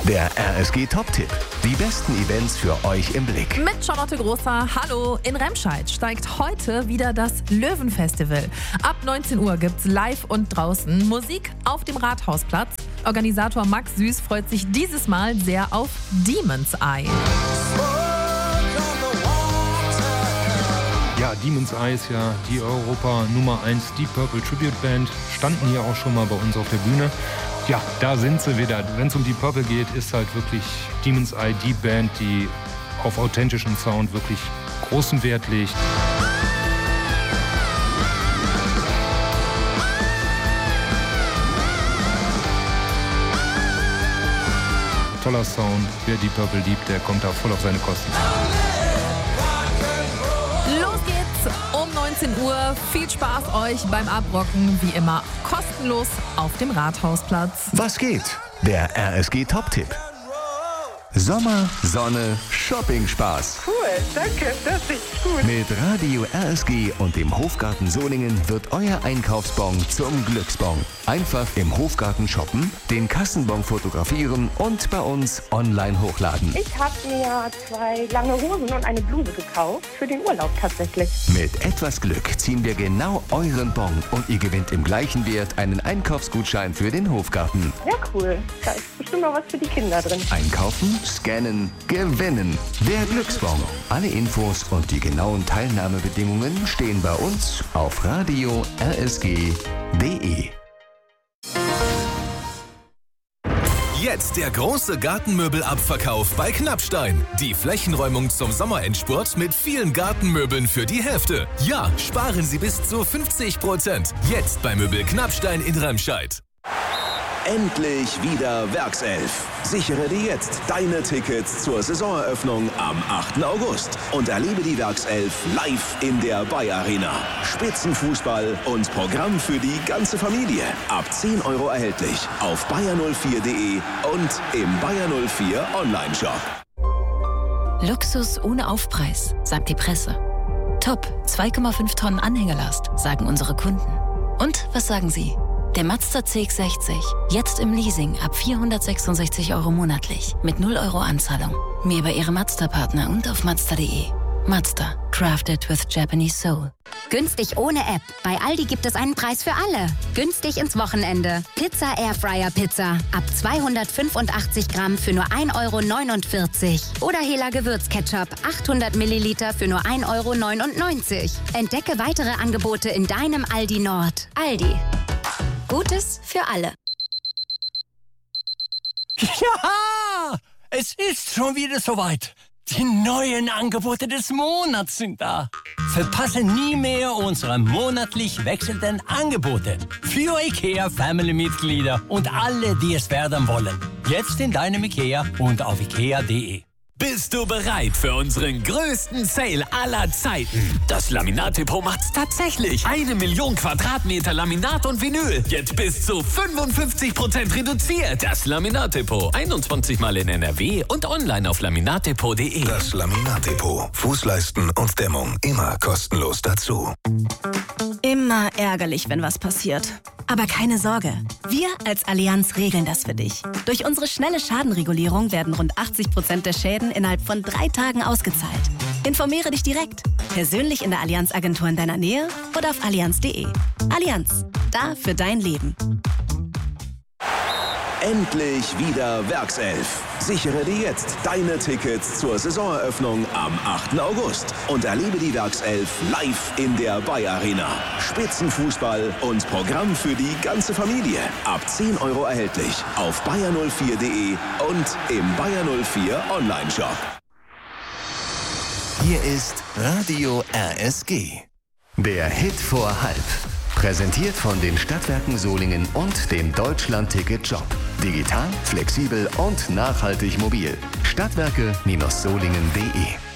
Der RSG Top-Tipp. Die besten Events für euch im Blick. Mit Charlotte Großer, hallo. In Remscheid steigt heute wieder das Löwenfestival. Ab 19 Uhr gibt's live und draußen Musik auf dem Rathausplatz. Organisator Max Süß freut sich dieses Mal sehr auf Demon's Eye. Ja, Demon's Eye ist ja die Europa Nummer 1 Deep Purple Tribute Band. Standen hier auch schon mal bei uns auf der Bühne. Ja, da sind sie wieder. Wenn es um Deep Purple geht, ist halt wirklich Demon's Eye die Band, die auf authentischen Sound wirklich großen Wert legt. Toller Sound. Wer Deep Purple liebt, der kommt da voll auf seine Kosten. Los geht's um 19 Uhr. Viel Spaß euch beim Abrocken. Wie immer kostenlos auf dem Rathausplatz. Was geht? Der RSG Top-Tipp. Sommer, Sonne, Shopping-Spaß. Cool, danke, das ist gut. Mit Radio RSG und dem Hofgarten Solingen wird euer Einkaufsbon zum Glücksbon. Einfach im Hofgarten shoppen, den Kassenbon fotografieren und bei uns online hochladen. Ich habe mir 2 lange Hosen und eine Bluse gekauft, für den Urlaub tatsächlich. Mit etwas Glück ziehen wir genau euren Bon und ihr gewinnt im gleichen Wert einen Einkaufsgutschein für den Hofgarten. Sehr cool, da ist bestimmt noch was für die Kinder drin. Einkaufen, scannen, gewinnen. Der Glücksbon. Alle Infos und die genauen Teilnahmebedingungen stehen bei uns auf radio rsg.de. Jetzt der große Gartenmöbelabverkauf bei Knappstein. Die Flächenräumung zum Sommerendspurt mit vielen Gartenmöbeln für die Hälfte. Ja, sparen Sie bis zu 50%. Jetzt bei Möbel Knappstein in Remscheid. Endlich wieder Werkself. Sichere dir jetzt deine Tickets zur Saisoneröffnung am 8. August und erlebe die Werkself live in der Bayer Arena. Spitzenfußball und Programm für die ganze Familie. Ab 10 € erhältlich auf bayer04.de und im Bayer 04 Online-Shop. Luxus ohne Aufpreis, sagt die Presse. Top, 2,5 Tonnen Anhängerlast, sagen unsere Kunden. Und was sagen Sie? Der Mazda CX-60, jetzt im Leasing ab 466 € monatlich, mit 0 € Anzahlung. Mehr bei Ihrem Mazda-Partner und auf Mazda.de. Mazda, crafted with Japanese soul. Günstig ohne App. Bei Aldi gibt es einen Preis für alle. Günstig ins Wochenende. Pizza Airfryer Pizza. Ab 285 Gramm für nur 1,49 €. Oder Hela Gewürzketchup. 800 Milliliter für nur 1,99 €. Entdecke weitere Angebote in deinem Aldi Nord. Aldi. Gutes für alle. Ja, es ist schon wieder soweit. Die neuen Angebote des Monats sind da. Verpasse nie mehr unsere monatlich wechselnden Angebote. Für IKEA-Family-Mitglieder und alle, die es werden wollen. Jetzt in deinem IKEA und auf ikea.de. Bist du bereit für unseren größten Sale aller Zeiten? Das Laminat-Depot macht's tatsächlich. 1 Million Quadratmeter Laminat und Vinyl. Jetzt bis zu 55% reduziert. Das Laminat-Depot. 21 Mal in NRW und online auf laminatdepot.de. Das Laminat-Depot. Fußleisten und Dämmung immer kostenlos dazu. Immer ärgerlich, wenn was passiert. Aber keine Sorge, wir als Allianz regeln das für dich. Durch unsere schnelle Schadenregulierung werden rund 80% der Schäden innerhalb von 3 Tagen ausgezahlt. Informiere dich direkt, persönlich in der Allianz-Agentur in deiner Nähe oder auf allianz.de. Allianz, da für dein Leben. Endlich wieder Werkself. Sichere dir jetzt deine Tickets zur Saisoneröffnung am 8. August und erlebe die Werkself live in der Bayer Arena. Spitzenfußball und Programm für die ganze Familie. Ab 10 € erhältlich auf bayer04.de und im Bayer 04 Online-Shop. Hier ist Radio RSG. Der Hit vor halb. Präsentiert von den Stadtwerken Solingen und dem Deutschland-Ticket-Job. Digital, flexibel und nachhaltig mobil. Stadtwerke-solingen.de